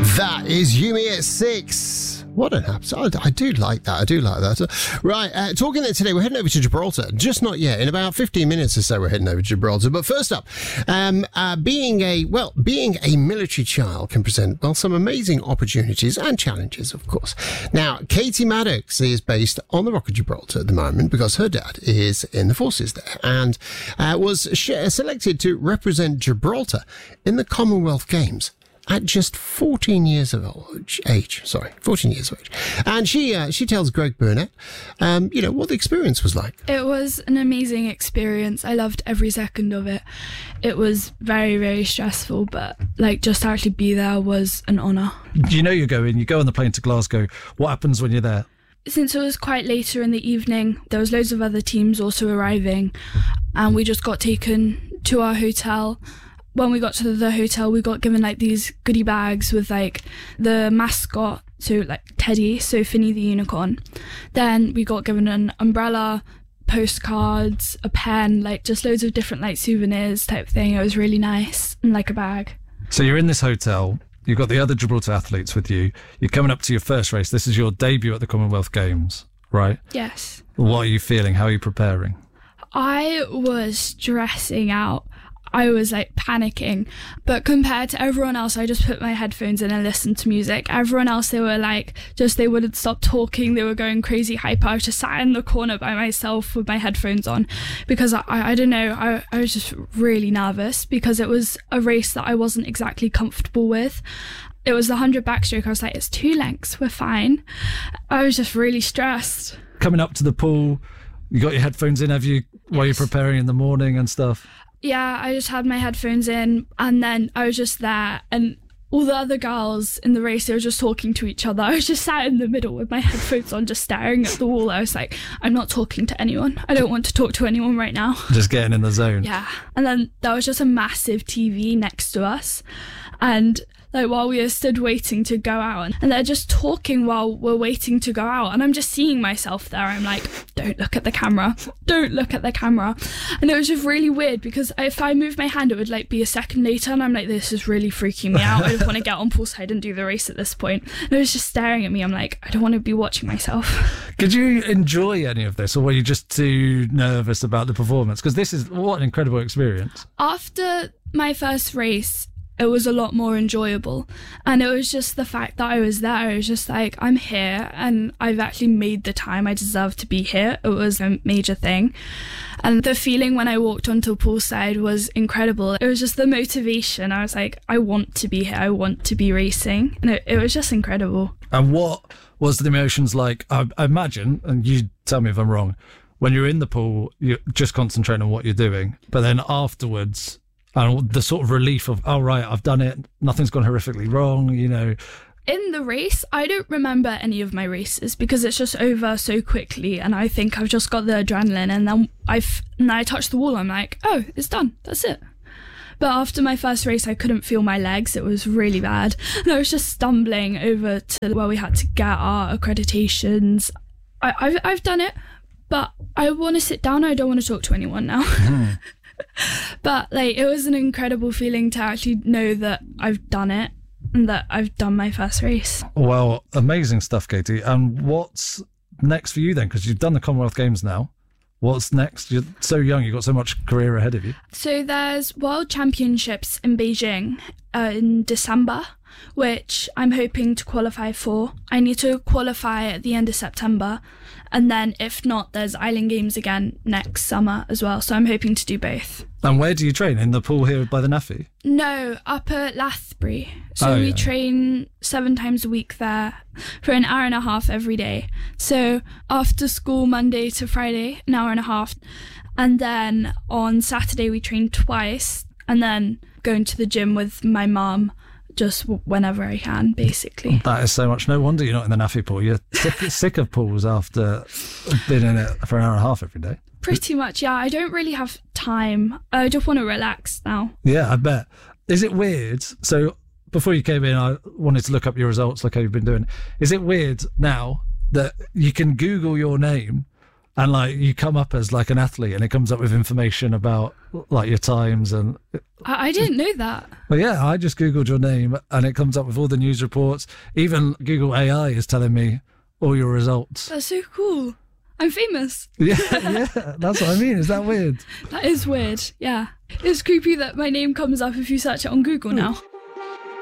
That is Yumi at 6. What an episode. I do like that. Right, talking there today, we're heading over to Gibraltar. Just not yet. In about 15 minutes or so, we're heading over to Gibraltar. But first up, being a military child can present, some amazing opportunities and challenges, of course. Now, Katie Maddox is based on the Rock of Gibraltar at the moment because her dad is in the forces there and was selected to represent Gibraltar in the Commonwealth Games at just 14 years of age. And she tells Greg Burnett, what the experience was like. It was an amazing experience. I loved every second of it. It was very, very stressful, but just to actually be there was an honour. You go on the plane to Glasgow. What happens when you're there? Since it was quite later in the evening, there was loads of other teams also arriving, and we just got taken to our hotel. When we got to the hotel, we got given these goodie bags with the mascot, so Teddy, so Finny the unicorn. Then we got given an umbrella, postcards, a pen, just loads of different souvenirs type thing. It was really nice, and a bag. So you're in this hotel, you've got the other Gibraltar athletes with you, you're coming up to your first race. This is your debut at the Commonwealth Games, right? Yes. What are you feeling? How are you preparing? I was stressing out. I was panicking, but compared to everyone else, I just put my headphones in and listened to music. Everyone else, they were they wouldn't stop talking. They were going crazy hyper. I was just sat in the corner by myself with my headphones on because I don't know, I was just really nervous because it was a race that I wasn't exactly comfortable with. It was the 100 backstroke. I was it's 2 lengths, we're fine. I was just really stressed. Coming up to the pool, you got your headphones in, have you, while you're preparing in the morning and stuff? Yeah, I just had my headphones in and then I was just there and all the other girls in the race, they were just talking to each other. I was just sat in the middle with my headphones on, just staring at the wall. I was I'm not talking to anyone. I don't want to talk to anyone right now. Just getting in the zone. Yeah. And then there was just a massive TV next to us. And while we were stood waiting to go out, and they're just talking while we're waiting to go out, and I'm just seeing myself there. I'm don't look at the camera, don't look at the camera. And it was just really weird because if I moved my hand, it would be a second later, and I'm this is really freaking me out. I just want to get on poolside and do the race at this point. And it was just staring at me. I'm I don't want to be watching myself. Could you enjoy any of this, or were you just too nervous about the performance? Because this is what an incredible experience. After my first race, it was a lot more enjoyable, and it was just the fact that I was there. It was just I'm here and I've actually made the time. I deserve to be here. It was a major thing, and the feeling when I walked onto poolside was incredible. It was just the motivation. I was I want to be here. I want to be racing, and it was just incredible. And what was the emotions like? I imagine, and you tell me if I'm wrong, when you're in the pool, you're just concentrating on what you're doing, but then afterwards, and the sort of relief of, oh, right, I've done it. Nothing's gone horrifically wrong, In the race, I don't remember any of my races because it's just over so quickly. And I think I've just got the adrenaline. And then I touch the wall. I'm oh, it's done. That's it. But after my first race, I couldn't feel my legs. It was really bad. And I was just stumbling over to where we had to get our accreditations. I've done it, but I want to sit down. I don't want to talk to anyone now. Mm. But it was an incredible feeling to actually know that I've done it and that I've done my first race. Well, amazing stuff, Katie. And what's next for you then? Because you've done the Commonwealth Games now. What's next? You're so young, you've got so much career ahead of you. So there's World Championships in Beijing in December, which I'm hoping to qualify for. I need to qualify at the end of September. And then if not, there's Island Games again next summer as well. So I'm hoping to do both. And where do you train? In the pool here by the NAFI? No, up at Lathbury. So we train 7 times a week there for an hour and a half every day. So after school, Monday to Friday, an hour and a half. And then on Saturday, we train twice. And then going to the gym with my mum just whenever I can, basically. That is so much. No wonder you're not in the NAFI pool. You're sick of pools after being in it for an hour and a half every day. Pretty much, yeah. I don't really have time. I just want to relax now. Yeah, I bet. Is it weird? So before you came in, I wanted to look up your results like how you've been doing. Is it weird now that you can Google your name And like you come up as like an athlete, and it comes up with information about like your times and. I didn't know that. But yeah, I just Googled your name, and it comes up with all the news reports. Even Google AI is telling me all your results. That's so cool. I'm famous. Yeah, that's what I mean. Is that weird? That is weird. Yeah, it's creepy that my name comes up if you search it on Google now.